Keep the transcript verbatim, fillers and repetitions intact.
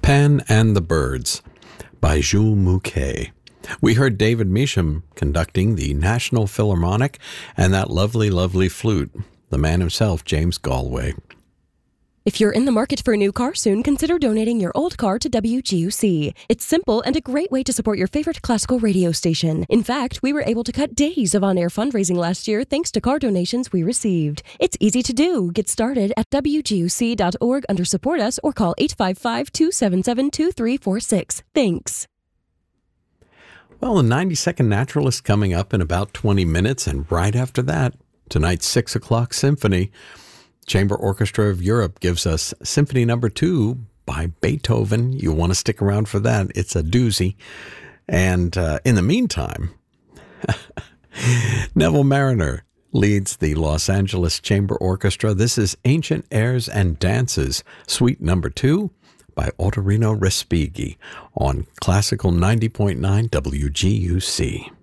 Pan and the Birds by Jules Mouquet. We heard David Measham conducting the National Philharmonic and that lovely, lovely flute, the man himself, James Galway. If you're in the market for a new car soon, consider donating your old car to W G U C. It's simple and a great way to support your favorite classical radio station. In fact, we were able to cut days of on-air fundraising last year thanks to car donations we received. It's easy to do. Get started at W G U C dot org under Support Us or call eight five five, two seven seven, two three four six. Thanks. Well, the ninety-second Naturalist coming up in about twenty minutes, and right after that, tonight's six o'clock Symphony. Chamber Orchestra of Europe gives us Symphony Number Two by Beethoven. You want to stick around for that. It's a doozy. And uh, in the meantime, Neville Marriner leads the Los Angeles Chamber Orchestra. This is Ancient Airs and Dances, Suite Number Two by Ottorino Respighi on Classical ninety point nine W G U C.